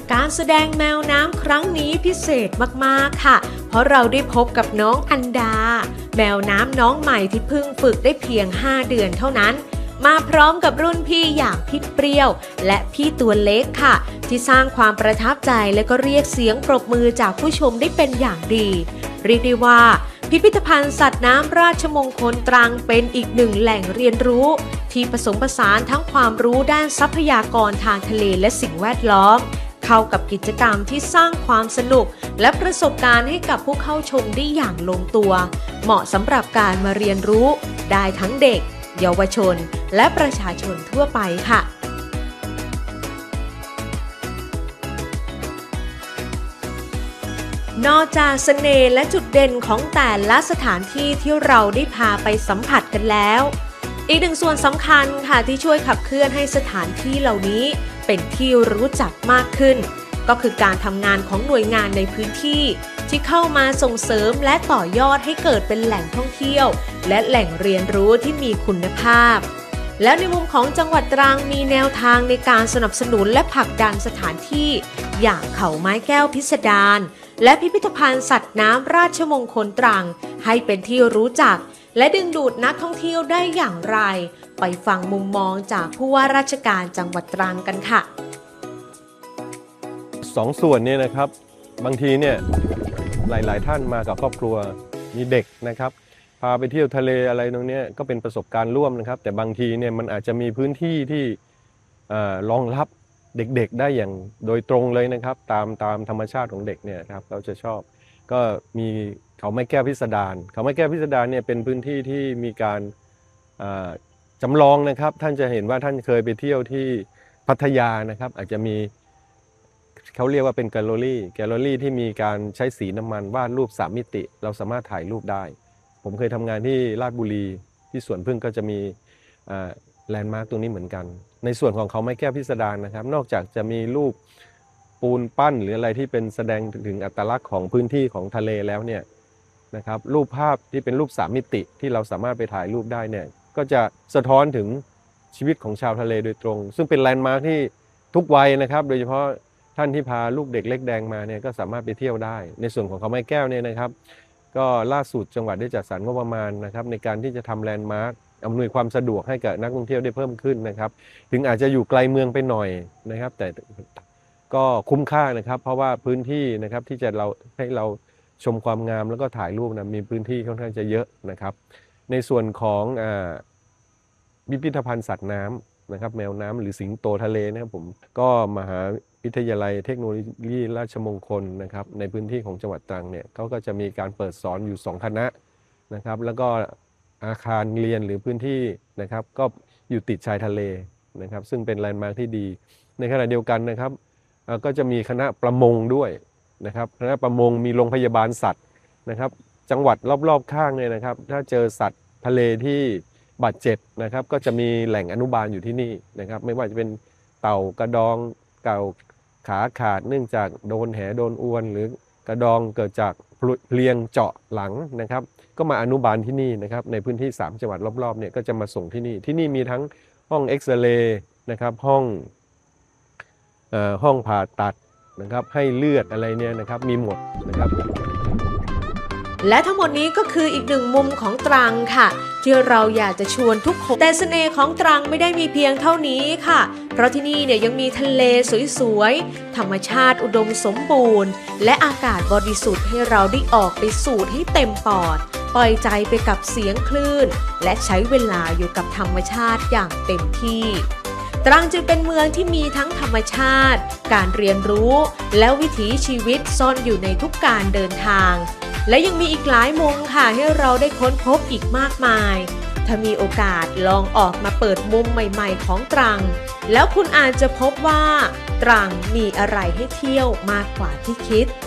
การแสดงแมวน้ำครั้งนี้พิเศษมากๆค่ะเพราะเราได้พบกับน้องอันดาแมวน้ำน้องใหม่ที่เพิ่งฝึกได้เพียง5 เดือนเท่านั้นมาพร้อมกับรุ่นพี่อย่างพี่เปรี้ยวและพี่ตัวเล็กค่ะที่สร้างความประทับใจและก็เรียกเสียงปรบมือจากผู้ชมได้เป็นอย่างดีเรียกได้ว่าพิพิธภัณฑ์สัตว์น้ำราชมงคลตรังเป็นอีกหนึ่งแหล่งเรียนรู้ที่ผสมผสานทั้งความรู้ด้านทรัพยากรทางทะเลและสิ่งแวดล้อมเข้ากับกิจกรรมที่สร้างความสนุกและประสบการณ์ให้กับผู้เข้าชมได้อย่างลงตัวเหมาะสำหรับการมาเรียนรู้ได้ทั้งเด็กเยาวชนและประชาชนทั่วไปค่ะนอกจากเสน่ห์และจุดเด่นของแต่ละสถานที่ที่เราได้พาไปสัมผัสกันแล้วอีกหนึ่งส่วนสำคัญค่ะที่ช่วยขับเคลื่อนให้สถานที่เหล่านี้เป็นที่รู้จักมากขึ้นก็คือการทำงานของหน่วยงานในพื้นที่ที่เข้ามาส่งเสริมและต่อยอดให้เกิดเป็นแหล่งท่องเที่ยวและแหล่งเรียนรู้ที่มีคุณภาพแล้วในมุมของจังหวัดตรังมีแนวทางในการสนับสนุนและผลักดันสถานที่อย่างเขาไม้แก้วพิสดารและพิพิธภัณฑ์สัตว์น้ำราชมงคลตรังให้เป็นที่รู้จักและดึงดูดนักท่องเที่ยวได้อย่างไรไปฟังมุมมองจากผู้ว่าราชการจังหวัดตรังกันค่ะ 2 ส่วนนี้นะครับบางทีเนี่ยหลายๆท่านมากับครอบครัวมีเด็กนะครับพาไปเที่ยวทะเลอะไรตรงนี้ก็เป็นประสบการณ์ร่วมนะครับแต่บางทีเนี่ยมันอาจจะมีพื้นที่ที่รองรับเด็กๆได้อย่างโดยตรงเลยนะครับตามธรรมชาติของเด็กเนี่ยครับเราจะชอบก็มีเขาไม้แก้วพิสดารเขาไม้แก้วพิสดารเนี่ยเป็นพื้นที่ที่มีการจำลองนะครับท่านจะเห็นว่าท่านเคยไปเที่ยวที่พัทยานะครับอาจจะมีเขาเรียกว่าเป็นแกลเลอรี่ที่มีการใช้สีน้ำมันวาดรูป3 มิติเราสามารถถ่ายรูปได้ผมเคยทำงานที่ราชบุรีที่สวนพึ่งก็จะมีแลนด์มาร์คตรงนี้เหมือนกันในส่วนของเขาไม้แก้วพิสดารนะครับนอกจากจะมีรูปปูนปั้นหรืออะไรที่เป็นแสดงถึงอัตลักษณ์ของพื้นที่ของทะเลแล้วเนี่ยนะครับรูปภาพที่เป็นรูป3 มิติที่เราสามารถไปถ่ายรูปได้เนี่ยก็จะสะท้อนถึงชีวิตของชาวทะเลโดยตรงซึ่งเป็นแลนด์มาร์คที่ทุกวัยนะครับโดยเฉพาะท่านที่พาลูกเด็กเล็กแดงมาเนี่ยก็สามารถไปเที่ยวได้ในส่วนของเขาไม้แก้วเนี่ยนะครับก็ล่าสุดจังหวัดได้จัดสรรงบประมาณนะครับในการที่จะทำแลนด์มาร์คอำนวยความสะดวกให้กับนักท่องเที่ยวได้เพิ่มขึ้นนะครับถึงอาจจะอยู่ไกลเมืองไปหน่อยนะครับแต่ก็คุ้มค่านะครับเพราะว่าพื้นที่นะครับที่จะให้เราชมความงามแล้วก็ถ่ายรูปนะมีพื้นที่ค่อนข้างจะเยอะนะครับในส่วนของพิพิธภัณฑ์สัตว์น้ำนะครับแมวน้ำหรือสิงโตทะเลนะครับผมก็มหาวิทยาลัยเทคโนโลยีราชมงคลนะครับในพื้นที่ของจังหวัดตรังเนี่ยเขาก็จะมีการเปิดสอนอยู่2 คณะนะครับแล้วก็อาคารเรียนหรือพื้นที่นะครับก็อยู่ติดชายทะเลนะครับซึ่งเป็นแลนด์มาร์คที่ดีในขณะเดียวกันนะครับก็จะมีคณะประมงด้วยนะครับคณะประมงมีโรงพยาบาลสัตว์นะครับจังหวัดรอบๆข้างเนี่ยนะครับถ้าเจอสัตว์ทะเลที่บาดเจ็บนะครับก็จะมีแหล่งอนุบาลอยู่ที่นี่นะครับไม่ว่าจะเป็นเต่ากระดองเต่าขาขาดเนื่องจากโดนแหโดนอวนหรือกระดองเกิดจากเพลียงเจาะหลังนะครับก็มาอนุบาลที่นี่นะครับในพื้นที่3 จังหวัดรอบๆเนี่ยก็จะมาส่งที่นี่มีทั้งห้องเอ็กซเรย์นะครับห้องผ่าตัดนะครับให้เลือดอะไรเนี่ยนะครับมีหมดนะครับและทั้งหมดนี้ก็คืออีกหนึ่งมุมของตรังค่ะที่เราอยากจะชวนทุกคนแต่เสน่ห์ของตรังไม่ได้มีเพียงเท่านี้ค่ะเพราะที่นี่เนี่ยยังมีทะเลสวยๆธรรมชาติอุดมสมบูรณ์และอากาศบริสุทธิ์ให้เราได้ออกไปสูดให้เต็มปอดปล่อยใจไปกับเสียงคลื่นและใช้เวลาอยู่กับธรรมชาติอย่างเต็มที่ตรังจึงเป็นเมืองที่มีทั้งธรรมชาติการเรียนรู้และวิถีชีวิตซ่อนอยู่ในทุกการเดินทางและยังมีอีกหลายมุมค่ะให้เราได้ค้นพบอีกมากมายถ้ามีโอกาสลองออกมาเปิดมุมใหม่ๆของตรังแล้วคุณอาจจะพบว่าตรังมีอะไรให้เที่ยวมากกว่าที่คิด